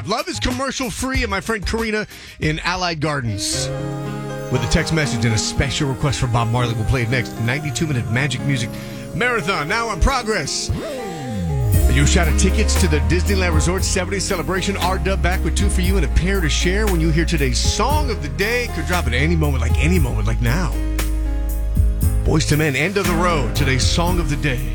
Love is commercial free, and my friend Karina in Allied Gardens with a text message and a special request for Bob Marley. We'll play it next. 92-minute Magic Music Marathon now in progress. You shot at tickets to the Disneyland Resort 70th celebration. R-Dub back with two for you and a pair to share when you hear today's song of the day. Could drop at any moment, like now. Boyz II Men, End of the Road, today's song of the day.